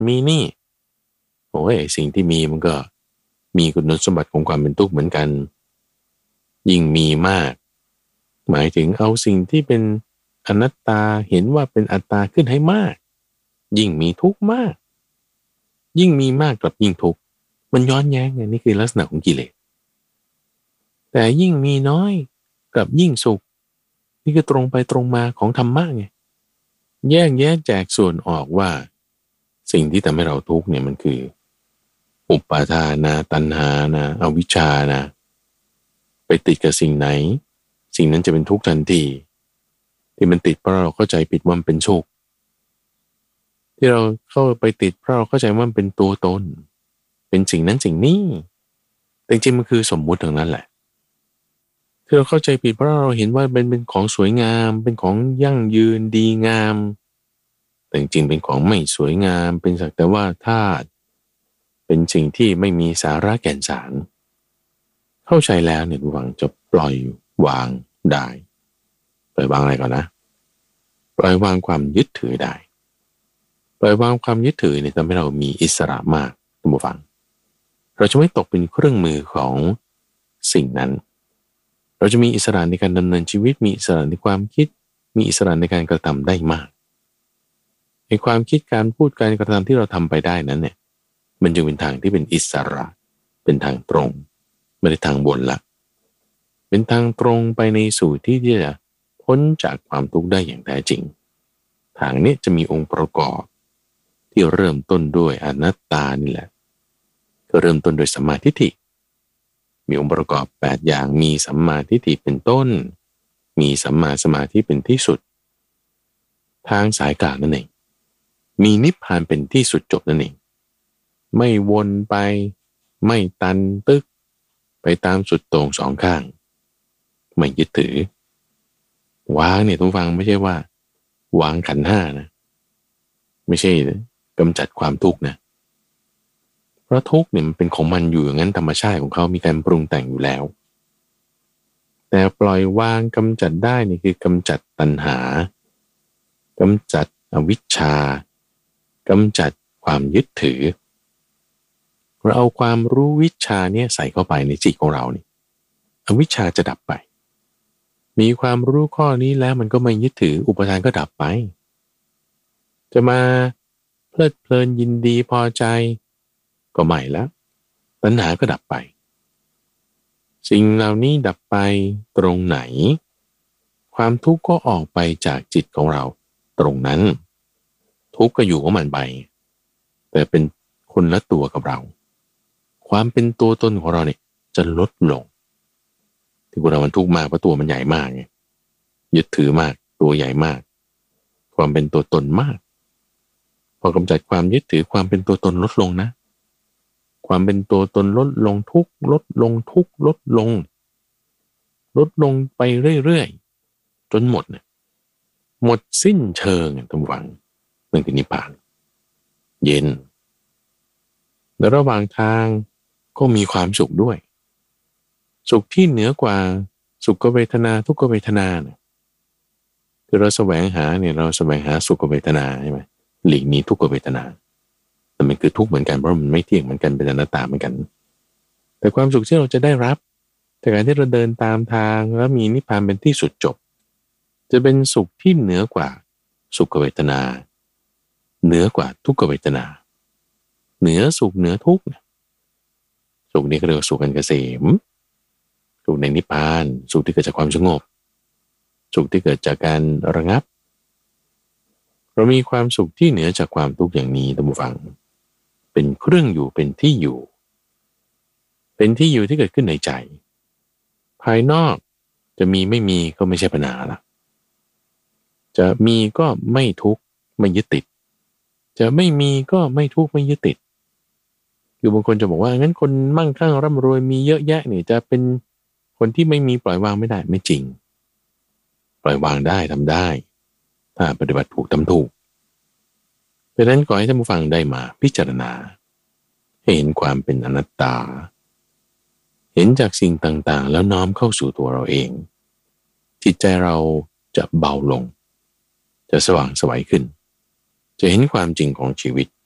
มีนี่โอ้ยสิ่งที่มีมันก็มีคุณสมบัติของความเป็นทุกข์เหมือนกันยิ่งมีมากหมายถึงเอาสิ่งที่เป็นอนัตตาเห็นว่าเป็นอัตตาขึ้นให้มากยิ่งมีทุกข์มากยิ่งมีมากกับยิ่งทุกข์มันย้อนแย้งไงนี่คือลักษณะของกิเลสแต่ยิ่งมีน้อยกับยิ่งสุขนี่คือตรงไปตรงมาของธรรมะไงแยกแยะแจกส่วนออกว่าสิ่งที่ทำให้เราทุกข์เนี่ยมันคืออุปาทานะตัณหานะอวิชชานะไปติดกับสิ่งไหนสิ่งนั้นจะเป็นทุกข์ทันทีที่มันติดเพราะเราเข้าใจผิดว่ามันเป็นสุขที่เราเข้าไปติดเพราะเราเข้าใจว่ามันเป็นตัวตนเป็นสิ่งนั้นสิ่งนี้แต่จริงๆมันคือสมมุติทั้งนั้นแหละที่เราเข้าใจผิดเพราะเราเห็นว่าเป็นของสวยงามเป็นของยั่งยืนดีงามแต่จริงๆเป็นของไม่สวยงามเป็นสักแต่ว่าธาตุเป็นสิ่งที่ไม่มีสาระแก่นสารเข้าใจแล้วเนี่ยหวังจะปล่อยวางได้ปล่อยวางอะไรก่อนนะปล่อยวางความยึดถือได้ปล่อยวางความยึดถือเนี่ยทำให้เรามีอิสระมากท่านผู้ฟังเราจะไม่ตกเป็นเครื่องมือของสิ่งนั้นเราจะมีอิสระในการดำเนินชีวิตมีอิสระในความคิดมีอิสระในการกระทำได้มากในความคิดการพูดการกระทำที่เราทำไปได้นั้นเนี่ยมันจึงเป็นทางที่เป็นอิสระเป็นทางตรงไม่ได้ทางบนละเป็นทางตรงไปในสู่ที่จะพ้นจากความทุกข์ได้อย่างแท้จริงทางนี้จะมีองค์ประกอบที่เริ่มต้นด้วยอนัตตานี่แหละก็เริ่มต้นโดยสัมมาทิฏฐิมีองค์ประกอบ8อย่างมีสัมมาทิฏฐิเป็นต้นมีสัมมาสมาธิเป็นที่สุดทางสายกลางนั่นเองมีนิพพานเป็นที่สุดจบนั่นเองไม่วนไปไม่ตันตึกไปตามสุดตรงสองข้างไม่ยึดถือวางเนี่ยทุกฟังไม่ใช่ว่าวางขันธ์ห้านะไม่ใช่กำจัดความทุกข์นะเพราะทุกข์เนี่ยมันเป็นของมันอยู่อย่างนั้นธรรมชาติของเขามีการปรุงแต่งอยู่แล้วแต่ปล่อยวางกำจัดได้นี่คือกำจัดตัณหากำจัดอวิชชากำจัดความยึดถือเราเอาความรู้วิชาเนี่ยใส่เข้าไปในจิตของเรานี่อวิชชาจะดับไปมีความรู้ข้อนี้แล้วมันก็ไม่ยึดถืออุปทานก็ดับไปจะมาเพลิดเพลินยินดีพอใจก็ไม่แล้วตัณหาก็ดับไปสิ่งเหล่านี้ดับไปตรงไหนความทุกข์ก็ออกไปจากจิตของเราตรงนั้นทุกข์ก็อยู่ของมันไปแต่เป็นคนละตัวกับเราความเป็นตัวตนของเราเนี่ยจะลดลงที่เรามันทุกข์มากเพราะตัวมันใหญ่มากไงยึดถือมากตัวใหญ่มากความเป็นตัวตนมากพอกำจัดความยึดถือความเป็นตัวตนลดลงนะความเป็นตัวตนลดลงทุกข์ลดลงทุกข์ลดลงไปเรื่อยๆจนหมดเนี่ยหมดสิ้นเชิงท่านฟังนั่นคือนิพพานเย็นและระหว่างทางก็มีความสุขด้วยสุขที่เหนือกว่าสุขเวทนาทุกขเวทนาเนี่ยคือเราแสวงหาเนี่ยเราแสวงหาสุขเวทนาใช่ไหมหลีกหนีทุกขเวทนาแต่มันคือทุกข์เหมือนกันเพราะมันไม่เที่ยงเหมือนกันเป็นอนัตตาเหมือนกันแต่ความสุขที่เราจะได้รับจากการที่เราเดินตามทางแล้วมีนิพพานเป็นที่สุดจบจะเป็นสุขที่เหนือกว่าสุขเวทนาเหนือกว่าทุกขเวทนาเหนือสุขเหนือทุกข์สุขนี้ก็เรียกว่าสุขอันเกษมสุขในนิพพานสุขที่เกิดจากความสงบสุขที่เกิดจากการระงับเรามีความสุขที่เหนือจากความทุกข์อย่างนี้ท่านผู้ฟังเป็นเครื่องอยู่เป็นที่อยู่ที่เกิดขึ้นในใจภายนอกจะมีไม่มีก็ไม่ใช่ปัญหาละจะมีก็ไม่ทุกข์ไม่ยึดติดจะไม่มีก็ไม่ทุกข์ไม่ยึดติดคือบางคนจะบอกว่างั้นคนมั่งคั่งร่ำรวยมีเยอะแยะนี่จะเป็นคนที่ไม่มีปล่อยวางไม่ได้ไม่จริงปล่อยวางได้ทำได้ถ้าปฏิบัติถูกทำถูกเพราะฉะนั้นขอให้ท่านผู้ฟังได้มาพิจารณาเห็นความเป็นอนัตตาเห็นจากสิ่งต่างๆแล้วน้อมเข้าสู่ตัวเราเองจิตใจเราจะเบาลงจะสว่างไสวขึ้นจะเห็นความจริงของชีวิต